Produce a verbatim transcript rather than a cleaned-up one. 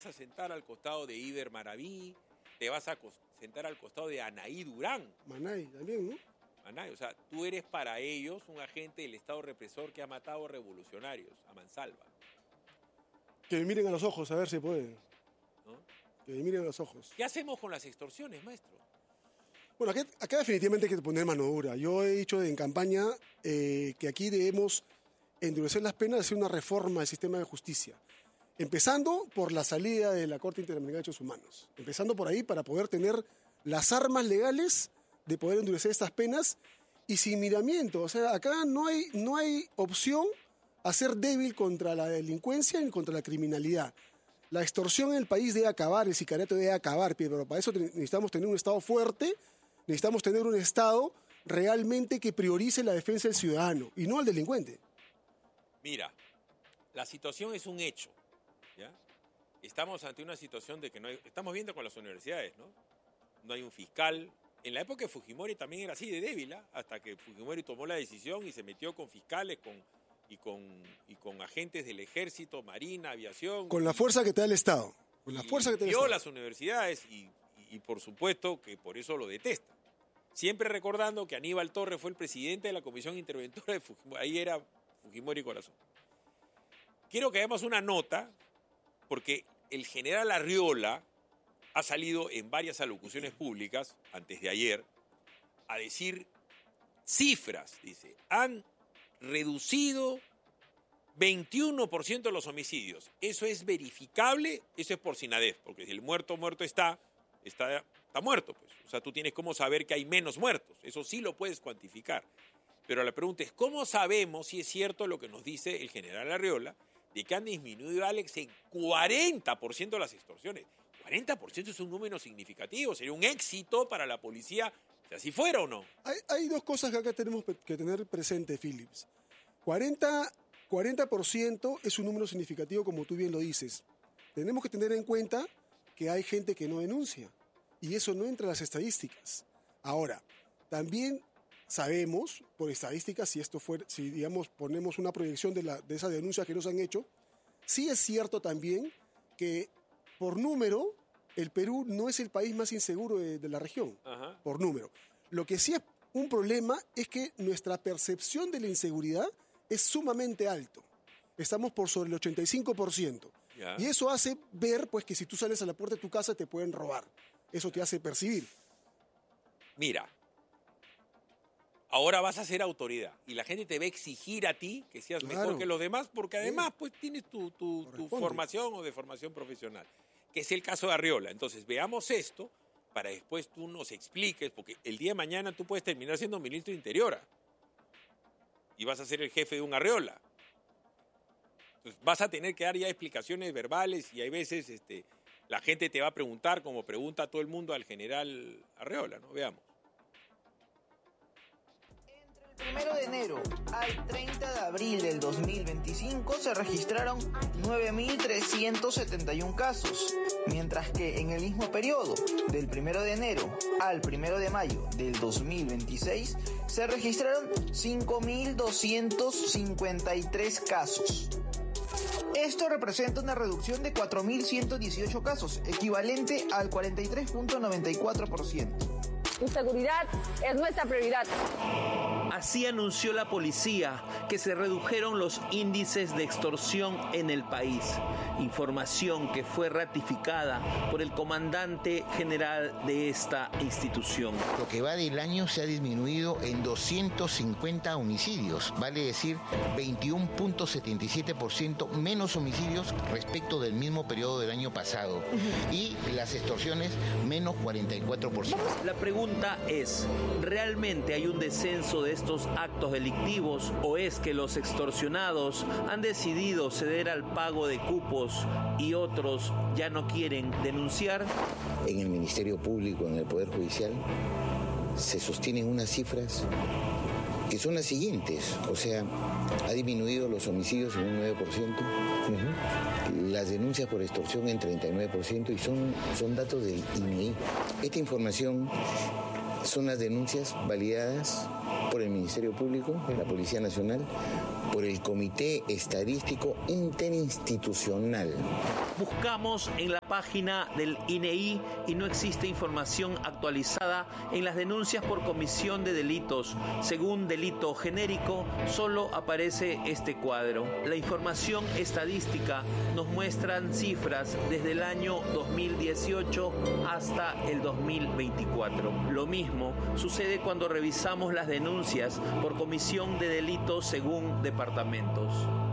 a sentar al costado de Iber Maraví, te vas a sentar al costado de Anaí Durán. Manay también, ¿no? Manay, o sea, tú eres para ellos un agente del Estado represor que ha matado revolucionarios, a mansalva. Que me miren a los ojos, a ver si pueden. ¿No? Que me miren a los ojos. ¿Qué hacemos con las extorsiones, maestro? Bueno, acá, acá definitivamente hay que poner mano dura. Yo he dicho en campaña eh, que aquí debemos endurecer las penas y hacer una reforma del sistema de justicia. Empezando por la salida de la Corte Interamericana de Derechos Humanos. Empezando por ahí para poder tener las armas legales de poder endurecer estas penas y sin miramiento. O sea, acá no hay, no hay opción a ser débil contra la delincuencia ni contra la criminalidad. La extorsión en el país debe acabar, el sicariato debe acabar, pero para eso necesitamos tener un Estado fuerte, necesitamos tener un Estado realmente que priorice la defensa del ciudadano y no al delincuente. Mira, la situación es un hecho, ¿ya? Estamos ante una situación de que no hay... Estamos viendo con las universidades, ¿no? No hay un fiscal. En la época de Fujimori también era así de débil, ¿eh? Hasta que Fujimori tomó la decisión y se metió con fiscales con, y, con, y con agentes del ejército, marina, aviación. Con la fuerza que te da el Estado. Con la fuerza que te da el Estado. Vio las universidades y, y, y por supuesto que por eso lo detesta. Siempre recordando que Aníbal Torres fue el presidente de la Comisión Interventora de Fujimori. Ahí era Fujimori Corazón. Quiero que hagamos una nota, porque el general Arriola ha salido en varias alocuciones públicas, antes de ayer, a decir cifras. Dice, han reducido veintiuno por ciento de los homicidios. Eso es verificable, eso es por SINADEF, porque si el muerto muerto está, está, está muerto. Pues. O sea, tú tienes cómo saber que hay menos muertos. Eso sí lo puedes cuantificar. Pero la pregunta es, ¿cómo sabemos si es cierto lo que nos dice el general Arriola, de que han disminuido, Alex, en cuarenta por ciento las extorsiones? cuarenta por ciento es un número significativo, sería un éxito para la policía, si así fuera o no. Hay, hay dos cosas que acá tenemos que tener presente, Phillips. cuarenta, cuarenta por ciento es un número significativo, como tú bien lo dices. Tenemos que tener en cuenta que hay gente que no denuncia, y eso no entra en las estadísticas. Ahora, también sabemos, por estadísticas, si esto fuera, si digamos ponemos una proyección de, la, de esas denuncias que nos han hecho, sí es cierto también que por número, el Perú no es el país más inseguro de, de la región, Ajá. por número. Lo que sí es un problema es que nuestra percepción de la inseguridad es sumamente alto. Estamos por sobre el ochenta y cinco por ciento. Ya. Y eso hace ver pues, que si tú sales a la puerta de tu casa te pueden robar. Eso te hace percibir. Mira, ahora vas a ser autoridad y la gente te va a exigir a ti que seas claro. mejor que los demás, porque además sí. pues tienes tu, tu, tu formación o de formación profesional, que es el caso de Arriola. Entonces veamos esto para después tú nos expliques, porque el día de mañana tú puedes terminar siendo ministro de Interior y vas a ser el jefe de un Arriola. Entonces vas a tener que dar ya explicaciones verbales y hay veces este, la gente te va a preguntar, como pregunta a todo el mundo al general Arriola, ¿no? Veamos. Primero de enero al treinta de abril del dos mil veinticinco se registraron nueve mil trescientos setenta y uno casos, mientras que en el mismo periodo, del primero de enero al primero de mayo del dos mil veintiséis, se registraron cinco mil doscientos cincuenta y tres casos. Esto representa una reducción de cuatro mil ciento dieciocho casos, equivalente al cuarenta y tres punto noventa y cuatro por ciento. Tu seguridad es nuestra prioridad. Así anunció la policía que se redujeron los índices de extorsión en el país. Información que fue ratificada por el comandante general de esta institución. Lo que va del año se ha disminuido en doscientos cincuenta homicidios, vale decir veintiuno punto setenta y siete por ciento menos homicidios respecto del mismo periodo del año pasado. Uh-huh. Y las extorsiones menos cuarenta y cuatro por ciento. La pregunta es, ¿realmente hay un descenso de estos actos delictivos o es que los extorsionados han decidido ceder al pago de cupos y otros ya no quieren denunciar? En el Ministerio Público, en el Poder Judicial, se sostienen unas cifras que son las siguientes. O sea, ha disminuido los homicidios en un nueve por ciento, uh-huh. las denuncias por extorsión en treinta y nueve por ciento y son, son datos del I N E I. Esta información son las denuncias validadas por el Ministerio Público, la Policía Nacional, por el Comité Estadístico Interinstitucional. Buscamos en la página del I N E I y no existe información actualizada en las denuncias por comisión de delitos. Según delito genérico, solo aparece este cuadro. La información estadística nos muestran cifras desde el año dos mil dieciocho hasta el dos mil veinticuatro. Lo mismo sucede cuando revisamos las denuncias por comisión de delitos según departamentos.